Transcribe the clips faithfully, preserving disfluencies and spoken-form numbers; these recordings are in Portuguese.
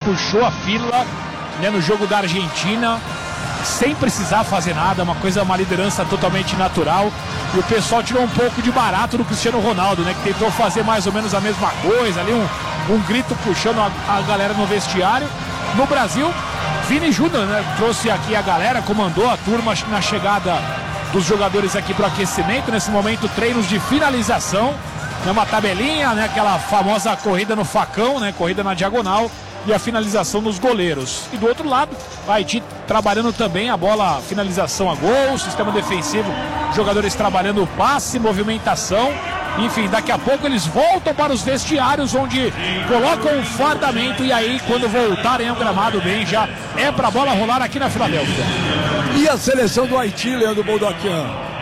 puxou a fila, né, no jogo da Argentina, sem precisar fazer nada, uma coisa, uma liderança totalmente natural. E o pessoal tirou um pouco de barato do Cristiano Ronaldo, né, que tentou fazer mais ou menos a mesma coisa, ali um, um grito puxando a, a galera no vestiário. No Brasil, Vini Júnior, né, trouxe aqui a galera, comandou a turma na chegada dos jogadores aqui para o aquecimento. Nesse momento, treinos de finalização, né, uma tabelinha, né, aquela famosa corrida no facão, né, corrida na diagonal, e a finalização dos goleiros. E do outro lado, o Haiti trabalhando também a bola, finalização a gol, sistema defensivo, jogadores trabalhando passe, movimentação. Enfim, daqui a pouco eles voltam para os vestiários, onde colocam o fardamento, e aí quando voltarem ao gramado bem, já é para a bola rolar aqui na Filadélfia. E a seleção do Haiti, Leandro Boldaquian?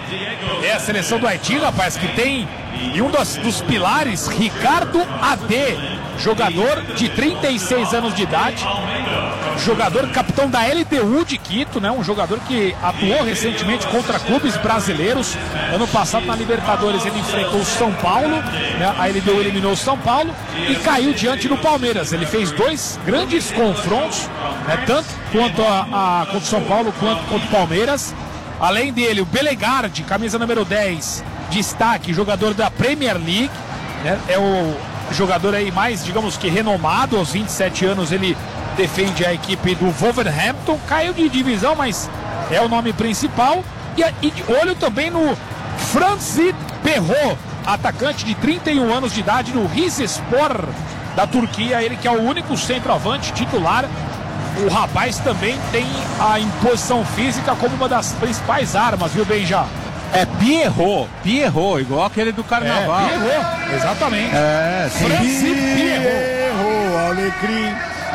É a seleção do Haiti, rapaz, que tem, e um dos, dos pilares, Ricardo Adê, jogador de trinta e seis anos de idade, jogador capitão da L D U de Quito, né? Um jogador que atuou recentemente contra clubes brasileiros. Ano passado na Libertadores ele enfrentou o São Paulo, né? A L D U eliminou o São Paulo e caiu diante do Palmeiras. Ele fez dois grandes confrontos, né? Tanto quanto a, a contra o São Paulo quanto contra o Palmeiras. Além dele, o Belegardi, camisa número dez, destaque, jogador da Premier League, né? É o jogador aí mais, digamos que renomado. Aos vinte e sete anos ele defende a equipe do Wolverhampton, caiu de divisão, mas é o nome principal. E, e de olho também no Francis Perrault, atacante de trinta e um anos de idade no Rizespor da Turquia, ele que é o único centroavante titular. O rapaz também tem a imposição física como uma das principais armas, viu, Benja? É Pierrot, Pierrot, igual aquele do Carnaval. É, Pierrot, exatamente. É, sim. Francis Pierrot. Pierrot, Alecrim,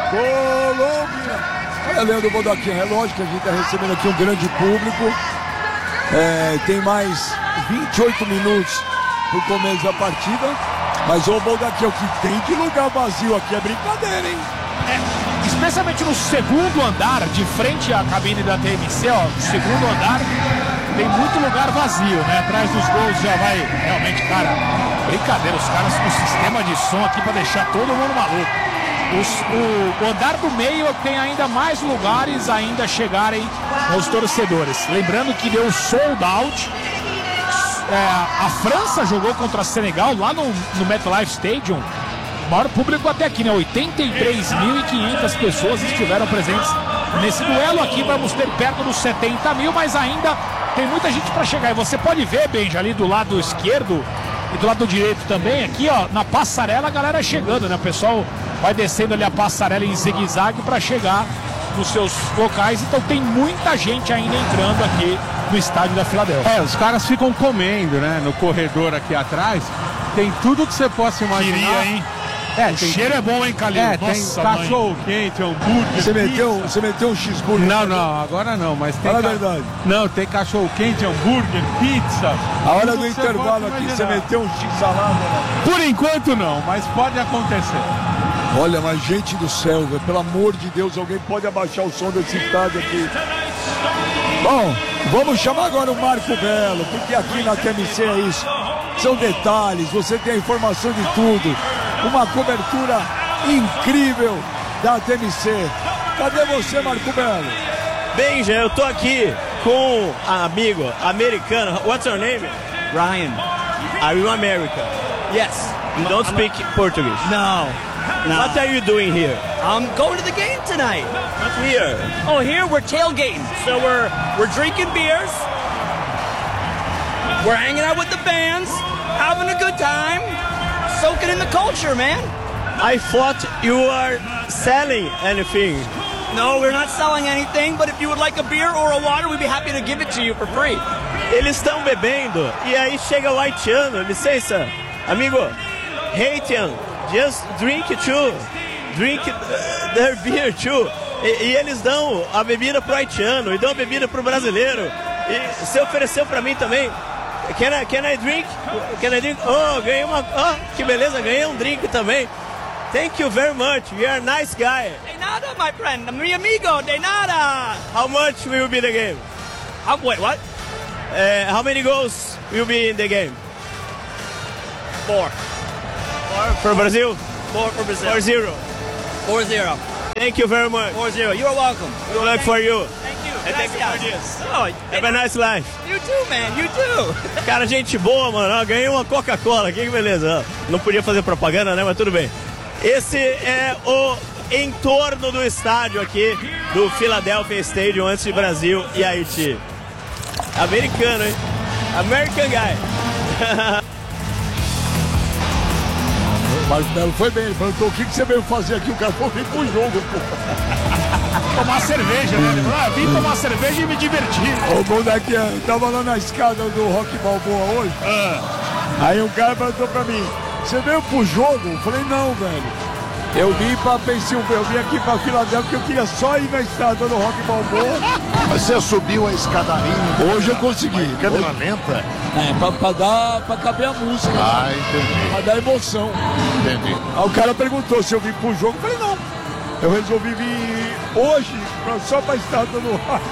Colômbia. Olha, Leandro Boldaquian, é lógico que a gente está recebendo aqui um grande público. É, tem mais vinte e oito minutos para o começo da partida. Mas o Boldaquian, o que tem de lugar vazio aqui é brincadeira, hein? É, especialmente no segundo andar, de frente à cabine da T M C, ó, no segundo andar, tem muito lugar vazio, né? Atrás dos gols já vai, realmente, cara, brincadeira, os caras com sistema de som aqui para deixar todo mundo maluco. Os, o, o andar do meio tem ainda mais lugares ainda chegarem aos torcedores. Lembrando que deu sold out. É, a França jogou contra a Senegal lá no, no MetLife Stadium. O maior público até aqui, né? oitenta e três mil e quinhentas pessoas estiveram presentes nesse duelo. Aqui vamos ter perto dos setenta mil, mas ainda tem muita gente para chegar. E você pode ver, Benja, ali do lado esquerdo e do lado direito também, aqui, ó, na passarela, a galera chegando, né? O pessoal vai descendo ali a passarela em zigue-zague para chegar nos seus locais. Então tem muita gente ainda entrando aqui no estádio da Filadélfia. É, os caras ficam comendo, né? No corredor aqui atrás. Tem tudo que você possa imaginar. Queria, hein? É, o tem... cheiro é bom, hein, Calil? É, Nossa, tem cachorro quente, hambúrguer. Você meteu, você meteu um cheeseburger? Não, não, agora não, mas tem. Fala ca... a verdade. Não, tem cachorro quente, hambúrguer, pizza. A hora tudo do que você intervalo pode aqui, você imaginar. meteu um x-salada, né? Por enquanto não, mas pode acontecer. Olha, mas gente do céu, velho, pelo amor de Deus, alguém pode abaixar o som desse estádio aqui. Bom, vamos chamar agora o Marco Belo, porque aqui na T M C é isso. São detalhes, você tem a informação de tudo. Uma cobertura incrível da T M C. Cadê você, Marco Belo? Benja, eu tô aqui com um amigo americano. What's your name? Ryan. Are you American? Yes. You don't speak Portuguese. No. No. What are you doing here? I'm going to the game tonight. Not here. Oh, here we're tailgating. So we're we're drinking beers. We're hanging out with the bands, having a good time, soaking in the culture, man. I thought you are selling anything. No, we're not selling anything, but if you would like a beer or a water, we'd be happy to give it to you for free. Eles estão bebendo e aí chega o haitiano, licença, amigo, Haitian, just drink too, drink their beer too. E, e eles dão a bebida pro haitiano e dão a bebida pro brasileiro. E você ofereceu pra mim também. Can I, can I drink? Can I drink? Oh, ganhei uma. Oh, que beleza, ganhei um drink também. Thank you very much. You are a nice guy. De nada, my friend. Mi amigo, de nada. How much will be the game? How, wait, what? Uh, how many goals will be in the game? Four. Four for Brazil? Four for Brazil. Four zero. Four zero. Thank you very much. You're welcome. Good luck for you. Thank you. And thank you for this. Oh, Have a nice life. you too, man. You too. Cara, gente boa, mano. Ó, ganhei uma Coca-Cola aqui, que beleza. Não podia fazer propaganda, né? Mas tudo bem. Esse é o entorno do estádio aqui do Philadelphia Stadium antes de Brasil e Haiti. Americano, hein? American guy. O Marco Belo foi bem, ele perguntou o que, que você veio fazer aqui, o cara falou, vim pro jogo, pô. Tomar cerveja, né? Ele falou, ah, vim tomar cerveja e me divertir. O moleque tava lá na escada do Rock Balboa hoje. Ah. Aí o cara perguntou pra mim, você veio pro jogo? Eu falei, não, velho. Eu vim pra Pensilvânia, eu vim aqui pra Filadélfia porque eu queria só ir na escada do Rock Balboa. Você subiu a escadaria? Hoje eu consegui. Câmera lenta? É, pra, pra dar, pra caber a música. Ah, entendi. Pra dar emoção. Entendi. Aí o cara perguntou se eu vim pro jogo, eu falei, não. Eu resolvi vir hoje pra, só pra estátua do Rock.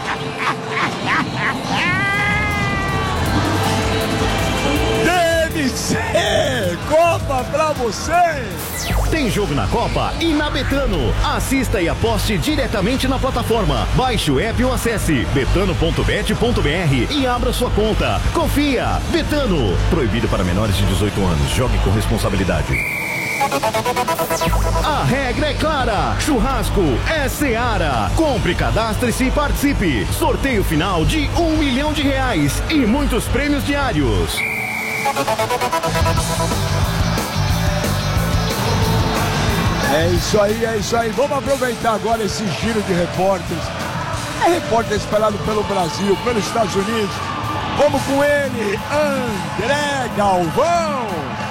D M C, Copa pra você! Tem jogo na Copa e na Betano. Assista e aposte diretamente na plataforma. Baixe o app ou acesse betano ponto bet ponto br e abra sua conta. Confia! Betano. Proibido para menores de dezoito anos. Jogue com responsabilidade. A regra é clara. Churrasco é Seara. Compre, cadastre-se e participe. Sorteio final de um milhão de reais e muitos prêmios diários. É isso aí, é isso aí. Vamos aproveitar agora esse giro de repórteres. É repórter esperado pelo Brasil, pelos Estados Unidos. Vamos com ele, André Galvão.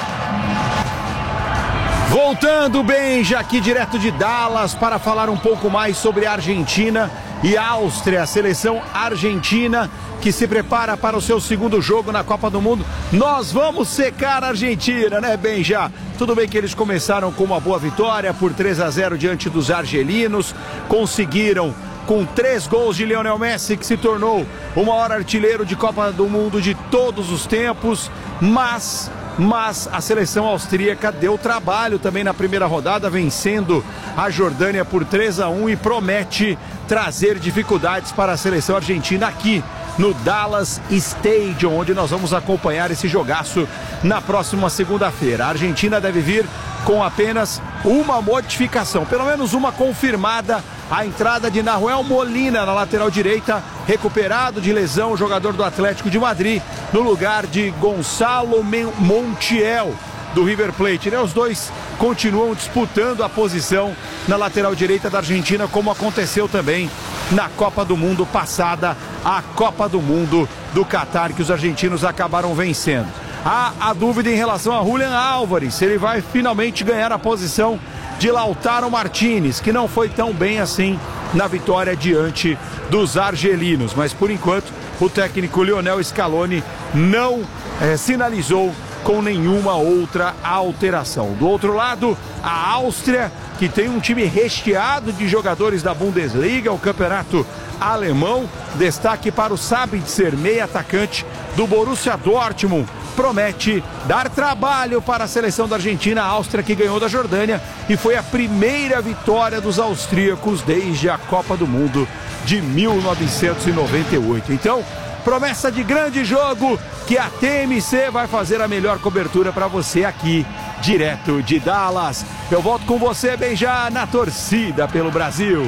Voltando bem, já aqui direto de Dallas para falar um pouco mais sobre a Argentina e Áustria, a seleção argentina que se prepara para o seu segundo jogo na Copa do Mundo. Nós vamos secar a Argentina, né, Benja? Tudo bem que eles começaram com uma boa vitória por três a zero diante dos argelinos, conseguiram com três gols de Lionel Messi, que se tornou o maior artilheiro de Copa do Mundo de todos os tempos, mas... Mas a seleção austríaca deu trabalho também na primeira rodada, vencendo a Jordânia por três a um e promete trazer dificuldades para a seleção argentina aqui no Dallas Stadium, onde nós vamos acompanhar esse jogaço na próxima segunda-feira. A Argentina deve vir com apenas uma modificação, pelo menos uma confirmada, a entrada de Nahuel Molina na lateral direita, recuperado de lesão, o jogador do Atlético de Madrid, no lugar de Gonçalo Montiel, do River Plate, né? Os dois continuam disputando a posição na lateral direita da Argentina, como aconteceu também na Copa do Mundo passada, a Copa do Mundo do Catar, que os argentinos acabaram vencendo. Há a dúvida em relação a Julián Álvares, se ele vai finalmente ganhar a posição de Lautaro Martínez, que não foi tão bem assim na vitória diante dos argelinos, mas por enquanto o técnico Lionel Scaloni não eh, sinalizou com nenhuma outra alteração. Do outro lado, a Áustria, que tem um time recheado de jogadores da Bundesliga, o campeonato alemão. Destaque para o Sabitzer, meia atacante do Borussia Dortmund. Promete dar trabalho para a seleção da Argentina, a Áustria, que ganhou da Jordânia e foi a primeira vitória dos austríacos desde a Copa do Mundo de mil novecentos e noventa e oito. Então, promessa de grande jogo que a T M C vai fazer a melhor cobertura para você aqui, direto de Dallas. Eu volto com você, bem já na torcida pelo Brasil.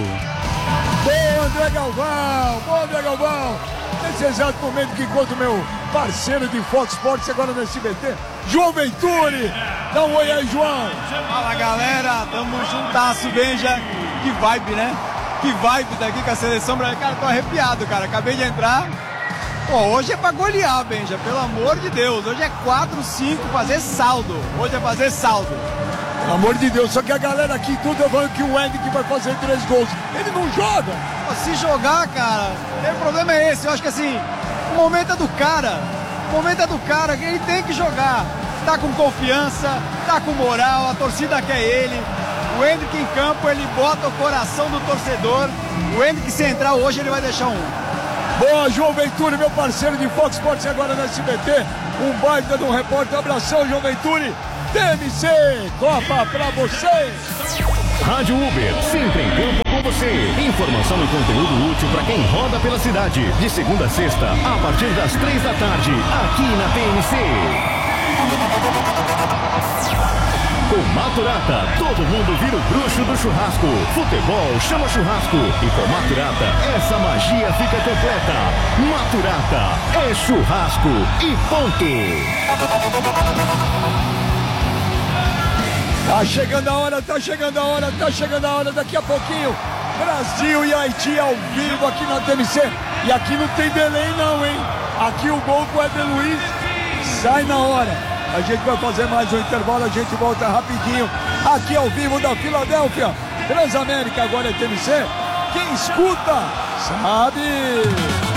Bom, André Galvão, bom, André Galvão. Nesse exato momento que encontro meu parceiro de Fox Sports agora no S B T, João Venturi. Dá um oi aí, João. Fala, galera, tamo juntasso, Benja. Que vibe, né? Que vibe daqui com a seleção brasileira. Cara, tô arrepiado, cara. Acabei de entrar. Pô, hoje é pra golear, Benja, pelo amor de Deus. Hoje é quatro, cinco, fazer saldo. Hoje é fazer saldo. Pelo amor de Deus, só que a galera aqui tudo falando que o Henrique vai fazer três gols. Ele não joga. Pô, se jogar, cara, o problema é esse. Eu acho que assim, o momento é do cara. O momento é do cara, ele tem que jogar. Tá com confiança, tá com moral, a torcida quer ele. O Henrique em campo, ele bota o coração do torcedor. O Henrique, se entrar hoje, ele vai deixar um. Boa, João Venturi, meu parceiro de Fox Sports agora no S B T. Um baita de um repórter. Abração, João Venturi. T M C, Copa pra você. Rádio Uber, sempre em campo com você. Informação e conteúdo útil para quem roda pela cidade. De segunda a sexta, a partir das três da tarde, aqui na T N C. Com Maturata, todo mundo vira o bruxo do churrasco. Futebol chama churrasco. E com Maturata, essa magia fica completa. Maturata é churrasco e ponto. Tá chegando a hora, tá chegando a hora, tá chegando a hora. Daqui a pouquinho, Brasil e Haiti ao vivo aqui na T N C. E aqui não tem delay não, hein? Aqui o gol do Éder Luiz sai na hora. A gente vai fazer mais um intervalo, a gente volta rapidinho aqui ao vivo da Filadélfia. Transamérica agora é T N C. Quem escuta, sabe.